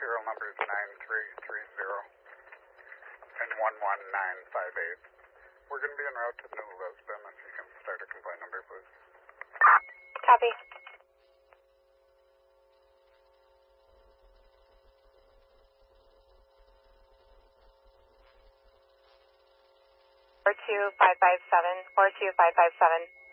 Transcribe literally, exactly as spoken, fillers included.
serial number is nine three three zero and one one nine five eight. We're going to be en route to New Lisbon. If you can start a complaint number, please. Copy. four two five five seven, four two five five seven.